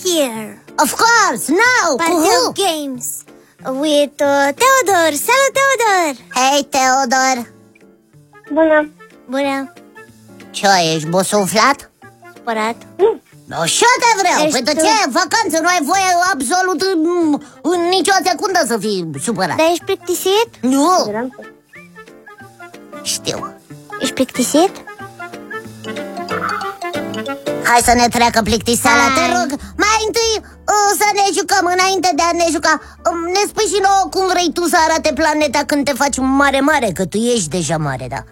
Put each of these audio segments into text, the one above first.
here. Of course, now! Party of games with Teodor. Salut, Teodor! Hei, Teodor! Bună! Bună! Ce, ești bosunflat? Supărat? Așa te vreau! Ești Pentru tu? ce vacanță? Nu ai voie absolut în nicio secundă să fii supărat. Dar ești plictisit? Nu! Știu. Ești plictisit? Hai să ne treacă plictiseala, Hai. te rog. Mai întâi să ne jucăm. Înainte de a ne juca, ne spui și nouă cum vrei tu să arate planeta când te faci mare, că tu ești deja mare, da?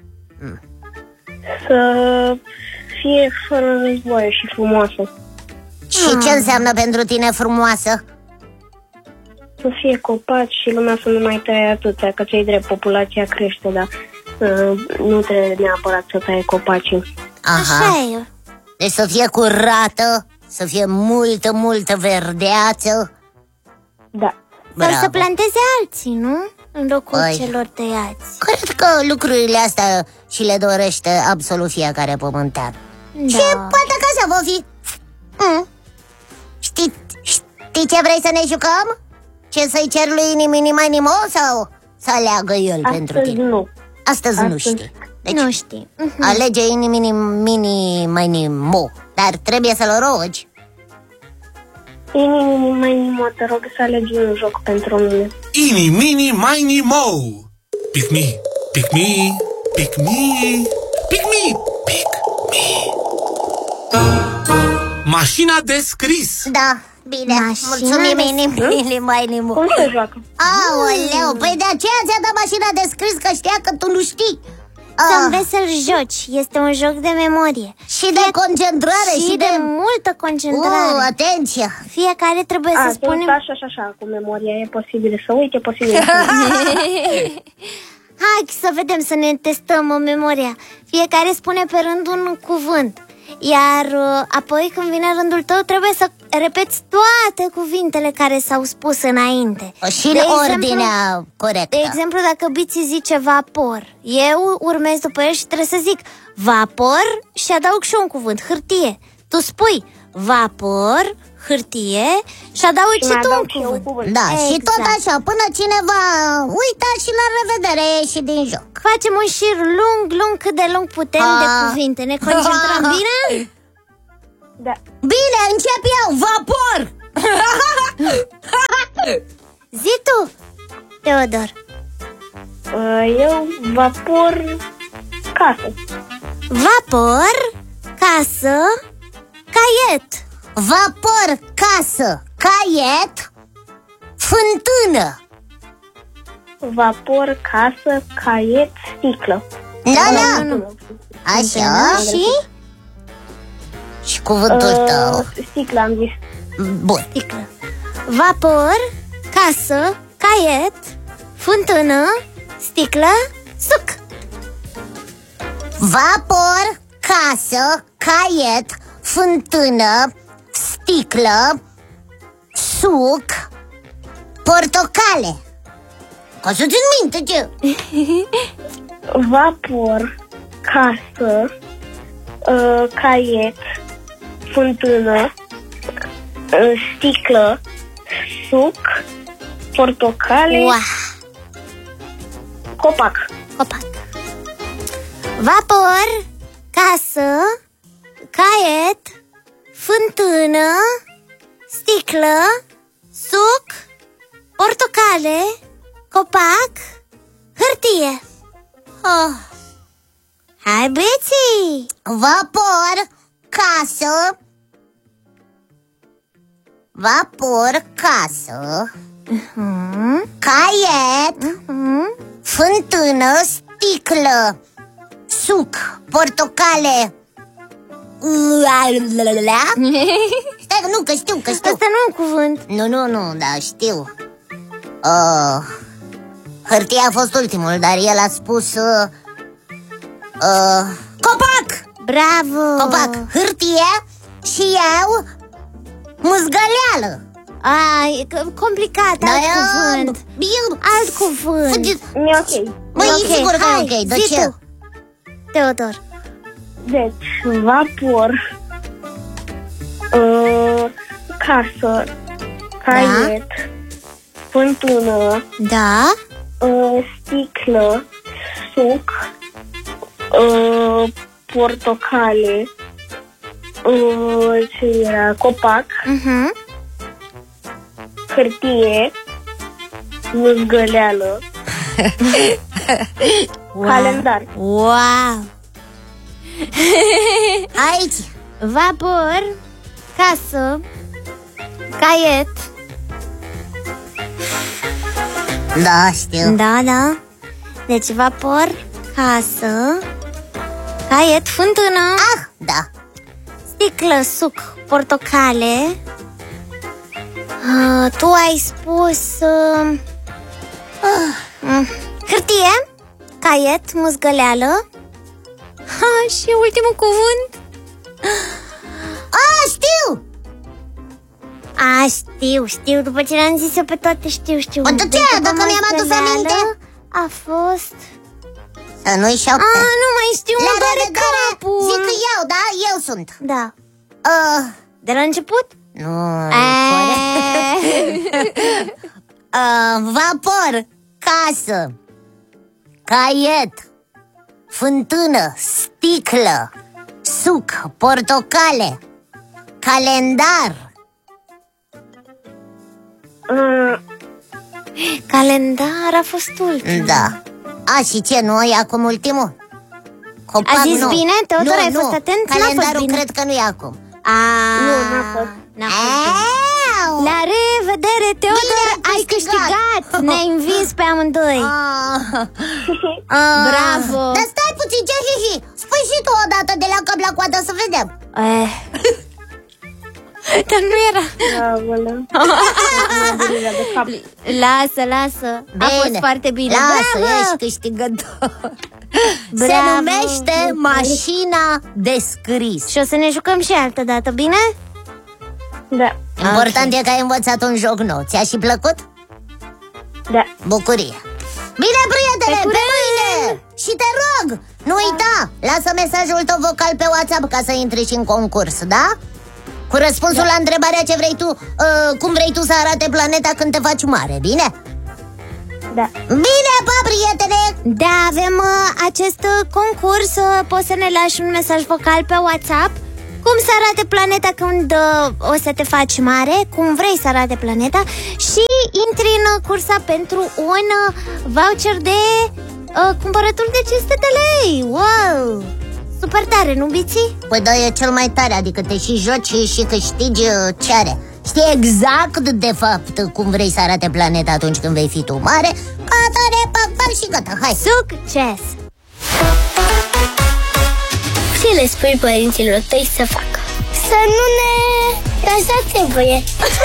Să fie fără războaie și frumoasă. Și ce înseamnă pentru tine frumoasă? Să fie copaci și lumea să nu mai taie atâția, că ți-ai drept, populația crește, dar nu trebuie neapărat să taie copacii. Așa e. Deci să fie curată, să fie multă verdeață. Da. Sau Bravo. să planteze alții, nu? În locul Păi. celor tăiați. Cred că lucrurile astea și le dorește absolut fiecare pământean. Da. Și poate că așa va fi. Știi ce vrei să ne jucăm? Ce să-i cer lui Inimini-Mai-Nimo sau să aleagă el pentru Astăzi tine? nu. Astăzi nu știi. Deci Nu știi. alege Inimini-Mai-Nimo, dar trebuie să-l rogi. Inimini-Mai-Nimo, te rog să alegi un joc pentru mine. Inimini-Mai-Nimo. Pick me, pick me, pick me, pick me, pick me. Mașina de scris. Da, bine, Mașina mulțumim de Inimini-Mai-Nimo. Cum se joacă? Aoleu, păi de aceea ți-a dat mașina de scris, că știa că tu nu știi. Să înveți să-l joci. Este un joc de memorie. Și de concentrare Și de multă concentrare. atenție. Fiecare trebuie să spunem... Așa, cu memoria. E posibil să uite, e posibil să uite. Hai să vedem, să ne testăm memoria. Fiecare spune pe rând un cuvânt. Iar apoi când vine rândul tău trebuie să repeți toate cuvintele care s-au spus înainte. Și în ordinea corectă. De exemplu, dacă Biții zice vapor, eu urmez după el și trebuie să zic vapor și adaug și un cuvânt, hârtie. Tu spui vapor, hârtie și adaugi și tu un cuvânt. Da, Exact. și tot așa, până cineva uita și la revedere, ieși din joc. Facem un șir lung, cât de lung putem de cuvinte. Ne concentrăm bine? Da. Bine, încep eu, vapor! Zi tu, Teodor. Eu vapor casă. Vapor, casă, caiet. Vapor, casă, caiet, fântână. Vapor, casă, caiet, sticlă. Da. Nu. Așa. Și cuvântul tău. Sticlă am zis. Bun. Sticlă. Vapor, casă, caiet, fântână, sticlă, suc. Vapor, casă, caiet, fântână, sticlă, suc, portocale. Ca să țin minte ce? Vapor, casă, caiet, fântână, sticlă, suc, portocale, copac. Vapor, casă, caiet, fântână, sticlă, suc, portocale, copac, hârtie. Hai, băieții! Vapor, casă, caiet, fântână, sticlă, suc, portocale. Stai, nu, că știu. Asta nu e un cuvânt. Nu, da, știu. Hârtia a fost ultimul, dar el a spus copac! Bravo! Copac, hârtie și eu muzgăleală. E complicat, alt cuvânt. Alt cuvânt. E ok. Măi, e sigur că e ok. De zi ce? tu, Teodor. Deci, vapor, casă, caiet, fântână, Da? sticlă, suc, portocale, ce era, copac, hârtie, mâzgăleală, calendar. Wow! Aici. Vapor, casă, caiet. Da, știu. Da, da. Deci vapor, casă, caiet, fântână, Da. sticlă, suc, portocale. Tu ai spus hârtie, caiet, muzgăleală. Și ultimul cuvânt. Știu. Știu, după ce le-am zis eu pe toate, știu. Uite ce, dacă mi-am adus aminte. A fost... Să nu-i 7. Nu mai știu, mă doare capul. Zic că eu, da? Eu sunt. Da. De la început? Nu, vapor, casă, caiet, fântână, sticlă, suc, portocale, calendar. Calendar a fost ultimul. Da. Și ce, nu e acum ultimul? Copac, A zis nu. bine, Teodor, ai fost atent? N-a fost Calendarul bine. cred că nu e acum. Nu, n-a fost. N-a fost bine. La revedere, Teodor, Bine, ai câștigat. Ne-ai învins pe amândoi. Bravo. Dar stai puțin, ce hihi? Spui și tu odată de la cap la coadă să vedem. Dar nu era. Lasă. A fost foarte bine. Lasă, Bravo. ești câștigător. Se numește mașina de scris. Și o să ne jucăm și altă dată, bine? Da. Important e că ai învățat un joc nou. Ți-a și plăcut? Da. Bucurie. Bine, prietene, pe mâine! Și te rog, nu uita, lasă mesajul tău vocal pe WhatsApp ca să intri și în concurs, da? Cu răspunsul la întrebarea ce vrei tu, cum vrei tu să arate planeta când te faci mare, bine? Da. Bine, pa, prietene! Da, avem acest concurs. Poți să ne lași un mesaj vocal pe WhatsApp. Cum să arate planeta când o să te faci mare, cum vrei să arate planeta. Și intri în cursa pentru un voucher de cumpărături de 500 de lei. Wow! Super tare, nu, Biții? Păi da, e cel mai tare, adică te și joci și câștigi ce are. Știi exact, de fapt, cum vrei să arate planeta atunci când vei fi tu mare. Atare, pac, și gata, hai! Succes! Ce le spui părinților tăi să facă? Să nu ne... Așa trebuie.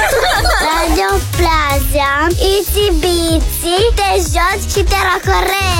Radio Plaza, Itsy Bitsy, te joci și te răcorezi.